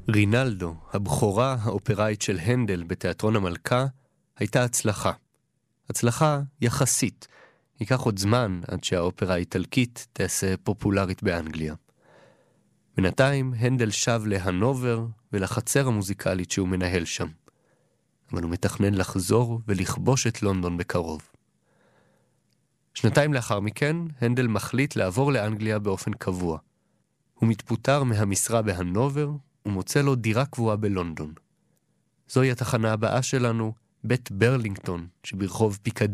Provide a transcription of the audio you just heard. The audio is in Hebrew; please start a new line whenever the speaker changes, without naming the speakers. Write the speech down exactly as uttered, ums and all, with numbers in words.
רינלדו, הבכורה האופראית של הנדל בתיאטרון המלכה, הייתה הצלחה. הצלחה יחסית. ייקח עוד זמן עד שהאופרה האיטלקית תעשה פופולרית באנגליה. בינתיים הנדל שב להנובר ולחצר המוזיקלית שהוא מנהל שם. אבל הוא מתכנן לחזור ולכבוש את לונדון בקרוב. שנתיים לאחר מכן, הנדל מחליט לעבור לאנגליה באופן קבוע. הוא מתפוטר מהמשרה בהנובר ומוצא לו דירה קבועה בלונדון. זוהי התחנה הבאה שלנו, בית ברלינגטון, שברחוב פיקדיליה.